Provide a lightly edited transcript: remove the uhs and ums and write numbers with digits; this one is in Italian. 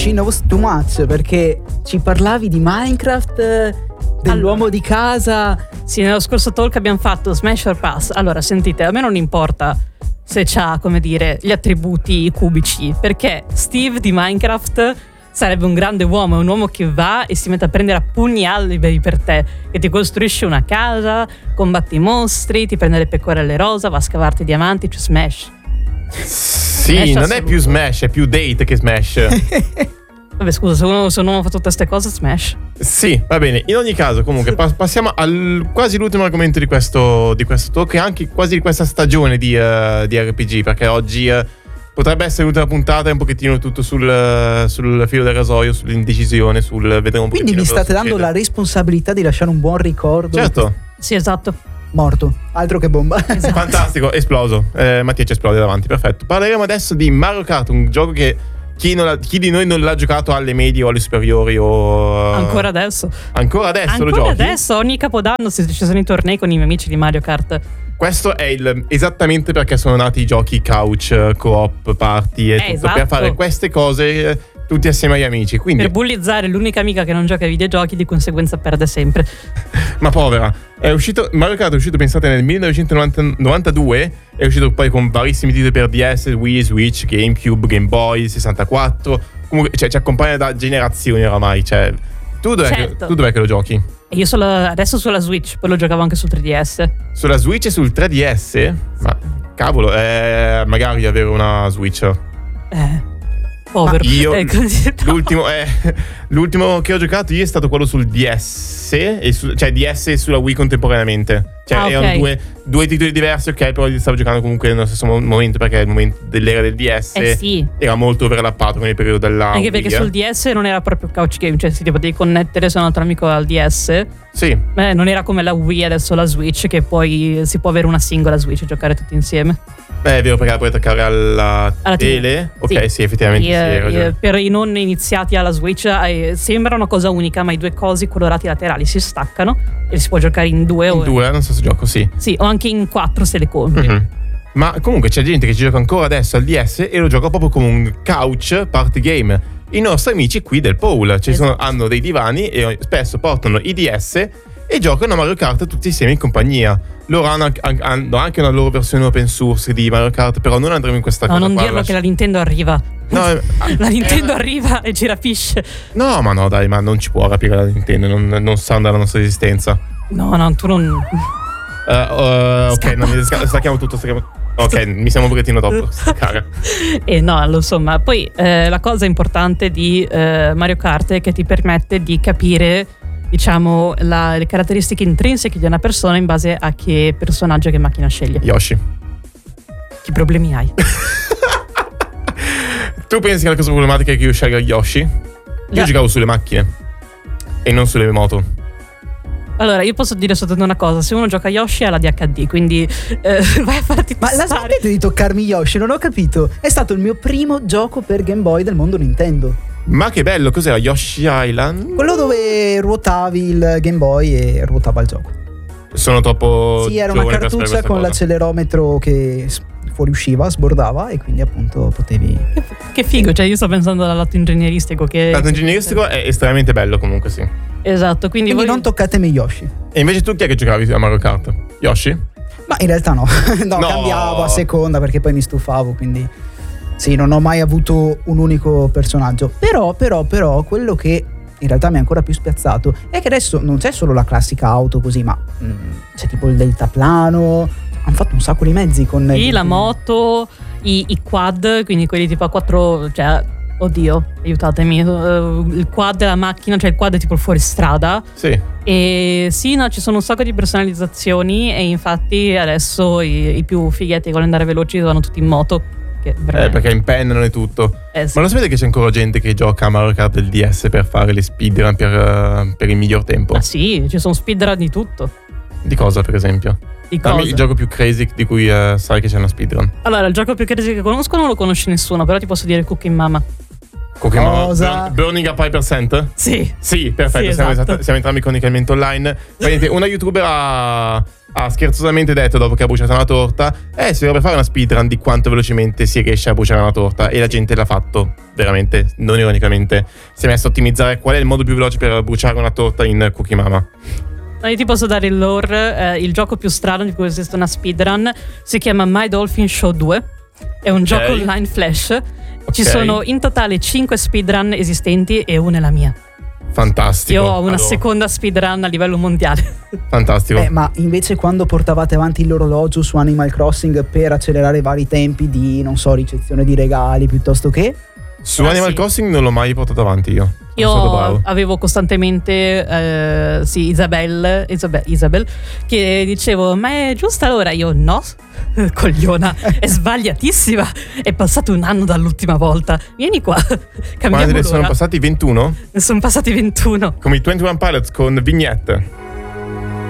Yoshi knows too much, perché ci parlavi di Minecraft, dell'uomo di casa. Sì, nello scorso talk abbiamo fatto Smash or Pass. Allora, sentite, a me non importa se c'ha, come dire, gli attributi cubici, perché Steve di Minecraft sarebbe un grande uomo, è un uomo che va e si mette a prendere a pugni alberi per te, che ti costruisce una casa, combatti i mostri, ti prende le pecorelle rosa, va a scavarti i diamanti, cioè Smash. Sì, Smash non è più Smash, è più Date che Smash. Vabbè, scusa, se un uomo fa tutte queste cose, Smash. Sì, va bene. In ogni caso, comunque, passiamo al quasi l'ultimo argomento di questo talk e anche quasi di questa stagione di RPG, perché oggi potrebbe essere l'ultima puntata, è un pochettino tutto sul filo del rasoio, sull'indecisione, vedere un po'. Quindi mi state dando la responsabilità di lasciare un buon ricordo. Certo. Sì, esatto. Morto, altro che bomba. Esatto. Fantastico, esploso. Mattia ci esplode davanti, perfetto. Parleremo adesso di Mario Kart, un gioco che chi di noi non l'ha giocato alle medie o alle superiori o Ancora adesso lo giochi? Adesso ogni capodanno ci sono i tornei con i miei amici di Mario Kart. Questo è esattamente perché sono nati i giochi couch, co-op, party e tutto, esatto. per fare queste cose tutti assieme agli amici. Quindi, per bullizzare l'unica amica che non gioca ai videogiochi, di conseguenza perde sempre. ma povera. Mario Kart è uscito, pensate, nel 1992. È uscito poi con varissimi titoli per DS, Wii, Switch, GameCube, Game Boy, 64. Comunque, cioè, ci accompagna da generazioni oramai. Cioè, tu dov'è che lo giochi? E io adesso sulla Switch, poi lo giocavo anche su 3DS. Sulla Switch e sul 3DS? Ma cavolo, magari avere una Switch. Povero. Io l'ultimo che ho giocato io è stato quello sul DS, cioè DS e sulla Wii contemporaneamente. Cioè erano due titoli diversi, ok, però li stavo giocando comunque nello stesso momento, perché il momento dell'era del DS sì. era molto overlappato con il periodo della anche perché sul DS non era proprio couch game, cioè ti potevi connettere se un altro amico al DS. Sì. Non era come la Wii, adesso la Switch, che poi si può avere una singola Switch e giocare tutti insieme. È vero, perché la puoi attaccare alla tele. TV. Ok, sì, effettivamente sì, per i non iniziati alla Switch sembra una cosa unica, ma i due cosi colorati laterali si staccano e si può giocare in due. In due, non so se gioco, sì. Sì, o anche in 4 se le compri. Mm-hmm. Ma comunque c'è gente che ci gioca ancora adesso al DS e lo gioca proprio come un couch party game. I nostri amici qui del Paul hanno dei divani e spesso portano i DS e giocano a Mario Kart tutti insieme in compagnia. Loro hanno anche una loro versione open source di Mario Kart, però non andremo in questa cosa. No, non dirlo che la Nintendo arriva. No, la Nintendo arriva e ci rapisce. No, ma no, dai, ma non ci può rapire la Nintendo, non sa della nostra esistenza. No, tu non... ok, stacchiamo tutto. Ok, mi siamo un pochettino troppo staccare. No, insomma, poi la cosa importante di Mario Kart è che ti permette di capire, diciamo, le caratteristiche intrinseche di una persona in base a che personaggio e che macchina sceglie. Yoshi. Che problemi hai? Tu pensi che la cosa problematica è che io scelga Yoshi? Io giocavo sulle macchine e non sulle moto. Allora, io posso dire soltanto una cosa: se uno gioca Yoshi ha la DHD, quindi vai a farti Ma la smettete di toccarmi Yoshi, non ho capito. È stato il mio primo gioco per Game Boy del mondo Nintendo. Ma che bello, cos'era? Yoshi Island? Quello dove ruotavi il Game Boy e ruotava il gioco. Sono troppo Sì, era una cartuccia con l'accelerometro che fuoriusciva, sbordava e quindi appunto potevi... Che figo, cioè io sto pensando al lato ingegneristico che... Il lato ingegneristico è estremamente bello comunque, sì. Esatto, quindi non toccatemi Yoshi. E invece tu chi è che giocavi a Mario Kart? Yoshi? Ma in realtà no. No, cambiavo a seconda perché poi mi stufavo, quindi... Sì, non ho mai avuto un unico personaggio. Però, quello che in realtà mi è ancora più spiazzato è che adesso non c'è solo la classica auto così, ma c'è tipo il deltaplano. Hanno fatto un sacco di mezzi con... Sì, la moto, i quad, quindi quelli tipo a 4... Cioè, oddio, aiutatemi. Il quad è la macchina, cioè il quad è tipo il fuoristrada. Sì. E sì, no, ci sono un sacco di personalizzazioni e infatti adesso i più fighetti che vogliono andare veloci vanno tutti in moto. Perché impennano e tutto. Sì. Ma lo sapete che c'è ancora gente che gioca a Mario Kart del DS per fare le speedrun per il miglior tempo? Ah sì, ci sono speedrun di tutto. Di cosa, per esempio? Dammi il gioco più crazy di cui sai che c'è una speedrun. Allora, il gioco più crazy che conosco non lo conosce nessuno, però ti posso dire Cooking Mama. Cooking Mama? Burning Up Hypercent? Sì. Sì, perfetto, sì, siamo entrambi con il commento online. Una youtuber ha ha scherzosamente detto, dopo che ha bruciato una torta, si dovrebbe fare una speedrun di quanto velocemente si riesce a bruciare una torta, e la gente l'ha fatto veramente, non ironicamente. Si è messo a ottimizzare qual è il modo più veloce per bruciare una torta in Cookie Mama. Io ti posso dare il lore. Il gioco più strano di cui esiste una speedrun si chiama My Dolphin Show 2. È un gioco online flash. Ci sono in totale 5 speedrun esistenti e una è la mia. Fantastico. Io ho una seconda speedrun a livello mondiale. Fantastico. Ma invece quando portavate avanti l'orologio su Animal Crossing per accelerare i vari tempi di, non so, ricezione di regali piuttosto che... Su Animal Crossing non l'ho mai portato avanti io. Io avevo costantemente Isabel che dicevo: ma è giusta l'ora? Io no, cogliona, è sbagliatissima, è passato un anno dall'ultima volta, vieni qua, cambiamo l'ora. Sono passati 21? Ne sono passati 21. Come i 21 Pilots con vignette.